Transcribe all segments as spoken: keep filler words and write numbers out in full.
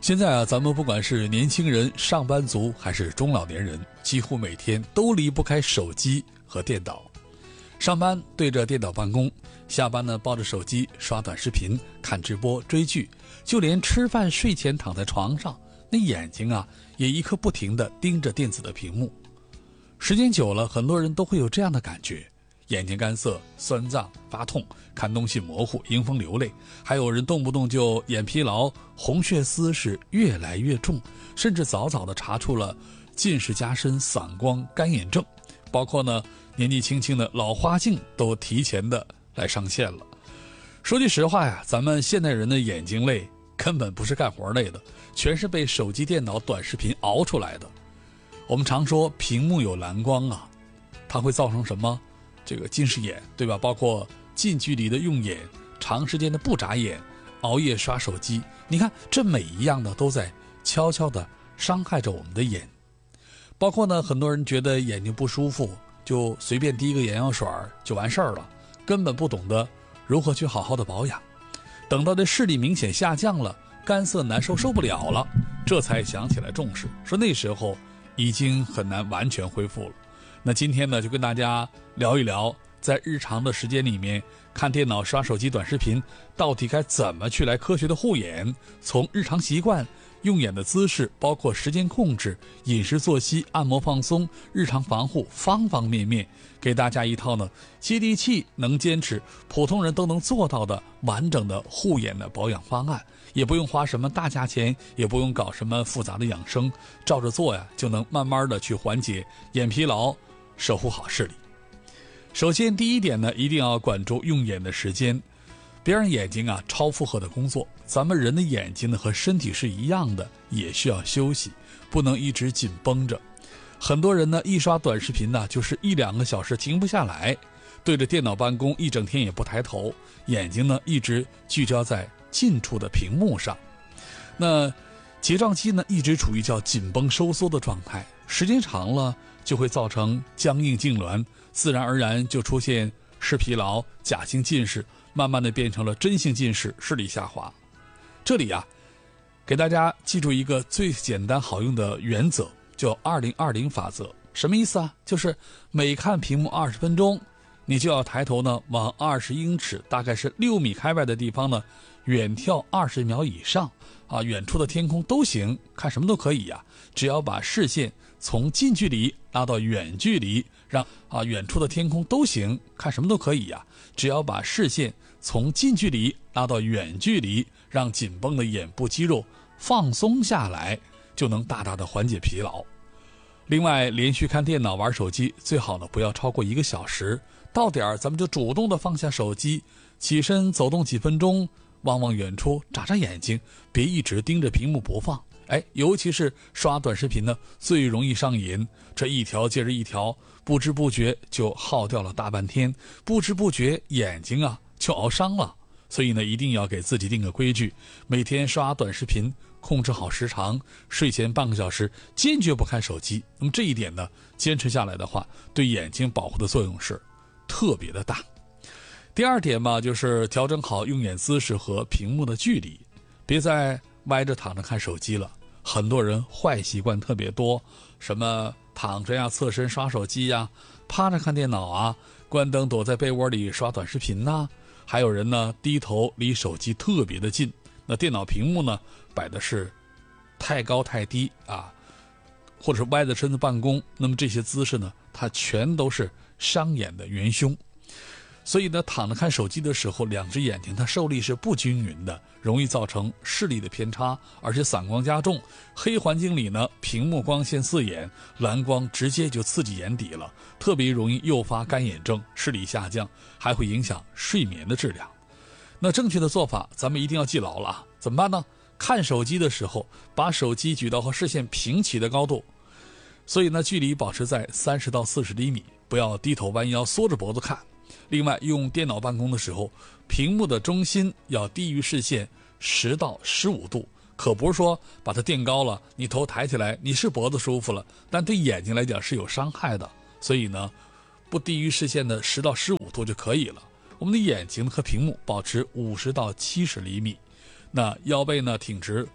现在啊，咱们不管是年轻人、上班族还是中老年人，几乎每天都离不开手机和电脑。上班对着电脑办公，下班呢抱着手机刷短视频、看直播、追剧，就连吃饭、睡前躺在床上，那眼睛啊也一刻不停地盯着电子的屏幕。时间久了，很多人都会有这样的感觉。眼睛干涩、酸胀、发痛，看东西模糊、迎风流泪，还有人动不动就眼疲劳，红血丝是越来越重，甚至早早的查出了近视加深、散光、干眼症，包括呢年纪轻轻的老花镜都提前的来上线了。说句实话呀，咱们现代人的眼睛累根本不是干活累的，全是被手机、电脑、短视频熬出来的。我们常说屏幕有蓝光啊，它会造成什么？这个近视眼，对吧？包括近距离的用眼、长时间的不眨眼、熬夜刷手机，你看这每一样的都在悄悄地伤害着我们的眼。包括呢，很多人觉得眼睛不舒服，就随便滴一个眼药水就完事儿了，根本不懂得如何去好好的保养。等到这视力明显下降了，干涩难受受不了了，这才想起来重视，说那时候已经很难完全恢复了。那今天呢，就跟大家聊一聊，在日常的时间里面，看电脑、刷手机、短视频，到底该怎么去来科学的护眼？从日常习惯、用眼的姿势，包括时间控制、饮食作息、按摩放松、日常防护，方方面面，给大家一套呢接地气、能坚持、普通人都能做到的完整的护眼的保养方案。也不用花什么大价钱，也不用搞什么复杂的养生，照着做呀，就能慢慢的去缓解眼疲劳，守护好视力。首先第一点呢，一定要管住用眼的时间，别让眼睛啊超负荷的工作。咱们人的眼睛呢和身体是一样的，也需要休息，不能一直紧绷着。很多人呢一刷短视频呢就是一两个小时停不下来，对着电脑办公一整天也不抬头，眼睛呢一直聚焦在近处的屏幕上。那睫状肌呢一直处于叫紧绷收缩的状态，时间长了就会造成僵硬痉挛，自然而然就出现视疲劳、假性近视，慢慢的变成了真性近视，视力下滑。这里啊给大家记住一个最简单好用的原则，叫二零二零法则。什么意思啊？就是每看屏幕二十分钟，你就要抬头呢往二十英尺，大概是六米开外的地方呢远眺二十秒以上啊，远处的天空都行，看什么都可以呀、啊，只要把视线从近距离拉到远距离，让啊远处的天空都行，看什么都可以呀、啊，只要把视线从近距离拉到远距离，让紧绷的眼部肌肉放松下来，就能大大的缓解疲劳。另外，连续看电脑、玩手机，最好呢不要超过一个小时。到点儿咱们就主动的放下手机，起身走动几分钟，望望远处，眨眨眼睛，别一直盯着屏幕不放。哎，尤其是刷短视频呢，最容易上瘾，这一条接着一条，不知不觉就耗掉了大半天，不知不觉眼睛啊就熬伤了。所以呢，一定要给自己定个规矩，每天刷短视频，控制好时长，睡前半个小时坚决不看手机。那么这一点呢，坚持下来的话，对眼睛保护的作用是特别的大。第二点吧，就是调整好用眼姿势和屏幕的距离，别再歪着躺着看手机了。很多人坏习惯特别多，什么躺着呀、侧身刷手机呀、趴着看电脑啊、关灯躲在被窝里刷短视频呐、还有人呢低头离手机特别的近，那电脑屏幕呢摆的是太高太低啊，或者是歪着身子办公，那么这些姿势呢，它全都是伤眼的元凶。所以呢，躺着看手机的时候，两只眼睛它受力是不均匀的，容易造成视力的偏差，而且散光加重。黑环境里呢，屏幕光线刺眼，蓝光直接就刺激眼底了，特别容易诱发干眼症，视力下降，还会影响睡眠的质量。那正确的做法，咱们一定要记牢了啊！怎么办呢？看手机的时候，把手机举到和视线平齐的高度，所以呢，距离保持在三十到四十厘米，不要低头弯腰缩着脖子看。另外，用电脑办公的时候，屏幕的中心要低于视线十到十五度，可不是说把它垫高了，你头抬起来，你是脖子舒服了，但对眼睛来讲是有伤害的。所以呢，不低于视线的十到十五度就可以了。我们的眼睛和屏幕保持五十到七十厘米，那腰背呢挺直，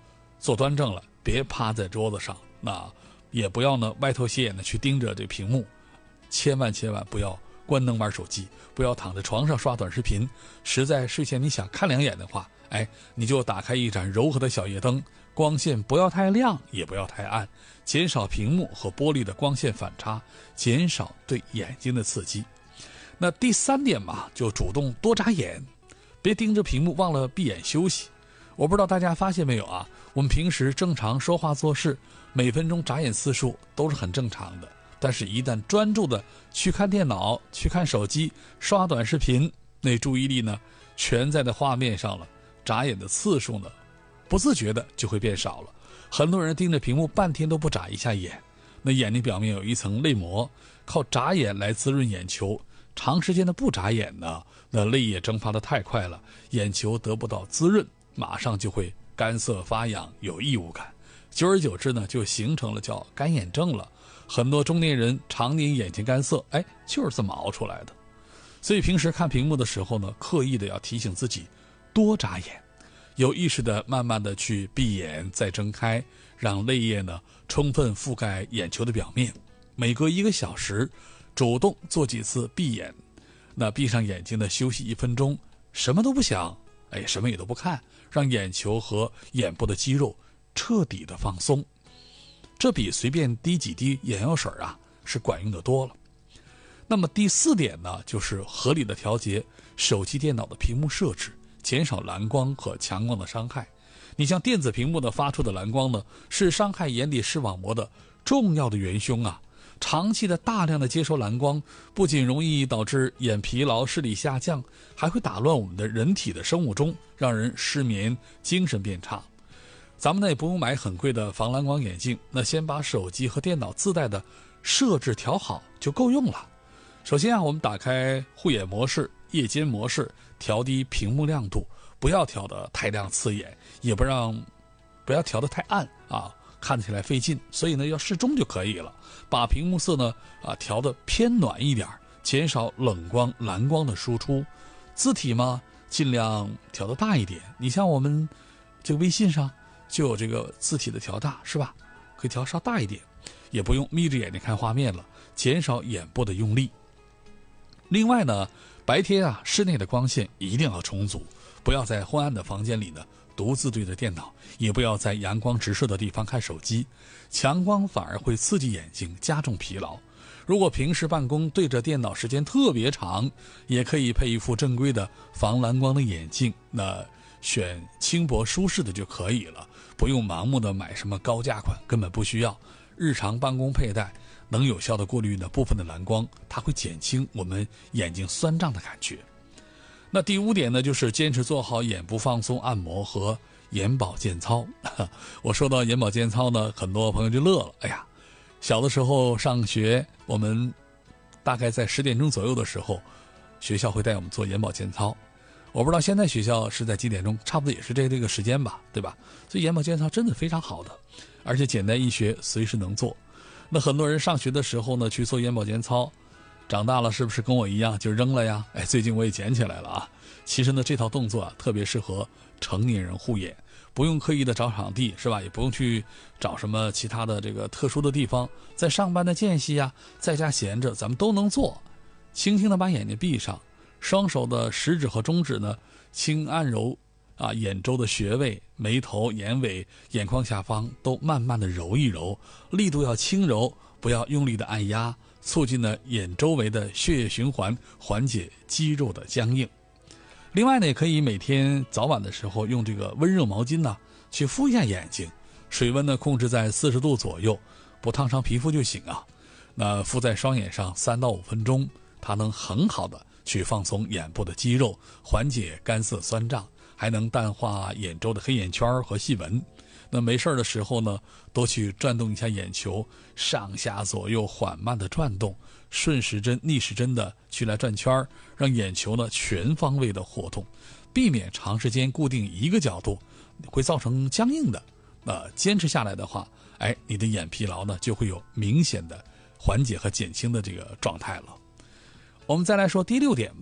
坐端正了，别趴在桌子上，那也不要呢歪头斜眼的去盯着这屏幕，千万千万不要关灯玩手机，不要躺在床上刷短视频。实在睡前你想看两眼的话，哎，你就打开一盏柔和的小夜灯，光线不要太亮，也不要太暗，减少屏幕和玻璃的光线反差，减少对眼睛的刺激。那第三点嘛，就主动多眨眼，别盯着屏幕忘了闭眼休息。我不知道大家发现没有啊，我们平时正常说话做事，每分钟眨眼次数都是很正常的，但是一旦专注的去看电脑、去看手机、刷短视频，那注意力呢全在的画面上了，眨眼的次数呢不自觉的就会变少了。很多人盯着屏幕半天都不眨一下眼，那眼睛表面有一层泪膜，靠眨眼来滋润眼球，长时间的不眨眼呢，那泪液蒸发的太快了，眼球得不到滋润，马上就会干涩发痒，有异物感，久而久之呢就形成了叫干眼症了。很多中年人常年眼睛干涩，哎，就是这么熬出来的。所以平时看屏幕的时候呢，刻意的要提醒自己多眨眼，有意识的慢慢的去闭眼再睁开，让泪液呢充分覆盖眼球的表面。每隔一个小时主动做几次闭眼，那闭上眼睛的休息一分钟，什么都不想，哎，什么也都不看，让眼球和眼部的肌肉彻底的放松。这比随便滴几滴眼药水啊是管用的多了。那么第四点呢，就是合理的调节手机电脑的屏幕设置，减少蓝光和强光的伤害。你像电子屏幕的发出的蓝光呢，是伤害眼底视网膜的重要的元凶啊。长期的大量的接收蓝光，不仅容易导致眼疲劳、视力下降，还会打乱我们的人体的生物钟，让人失眠、精神变差。咱们呢也不用买很贵的防蓝光眼镜，那先把手机和电脑自带的设置调好就够用了。首先啊，我们打开护眼模式、夜间模式，调低屏幕亮度，不要调得太亮刺眼，也不让不要调得太暗啊，看起来费劲，所以呢要适中就可以了。把屏幕色呢啊调得偏暖一点，减少冷光、蓝光的输出。字体嘛，尽量调得大一点。你像我们这个微信上就有这个字体的调大，是吧？可以调稍大一点，也不用眯着眼睛看画面了，减少眼部的用力。另外呢，白天啊，室内的光线一定要充足，不要在昏暗的房间里呢独自对着电脑，也不要在阳光直射的地方看手机，强光反而会刺激眼睛，加重疲劳。如果平时办公对着电脑时间特别长，也可以配一副正规的防蓝光的眼镜，那选轻薄舒适的就可以了，不用盲目的买什么高价款，根本不需要。日常办公佩戴能有效的过滤呢部分的蓝光，它会减轻我们眼睛酸胀的感觉。那第五点呢，就是坚持做好眼部放松按摩和眼保健操。我说到眼保健操呢，很多朋友就乐了。哎呀，小的时候上学，我们大概在十点钟左右的时候，学校会带我们做眼保健操。我不知道现在学校是在几点钟，差不多也是这这个时间吧，对吧？所以眼保健操真的非常好的，而且简单易学，随时能做。那很多人上学的时候呢去做眼保健操，长大了是不是跟我一样就扔了呀？哎，最近我也捡起来了啊。其实呢，这套动作啊特别适合成年人护眼，不用刻意的找场地，是吧？也不用去找什么其他的这个特殊的地方，在上班的间隙呀，在家闲着，咱们都能做。轻轻的把眼睛闭上，双手的食指和中指呢轻按揉啊眼周的穴位、眉头、眼尾、眼眶下方都慢慢的揉一揉，力度要轻柔，不要用力的按压，促进了眼周围的血液循环，缓解肌肉的僵硬。另外呢，也可以每天早晚的时候用这个温热毛巾呢去敷一下眼睛，水温呢控制在四十度左右，不烫伤皮肤就行啊。那敷在双眼上三到五分钟，它能很好的去放松眼部的肌肉，缓解干涩酸胀，还能淡化眼周的黑眼圈和细纹。那没事的时候呢，多去转动一下眼球，上下左右缓慢的转动，顺时针逆时针的去来转圈，让眼球呢全方位的活动，避免长时间固定一个角度，会造成僵硬的。那坚持下来的话，哎，你的眼疲劳呢就会有明显的缓解和减轻的这个状态了。我们再来说第六点吧。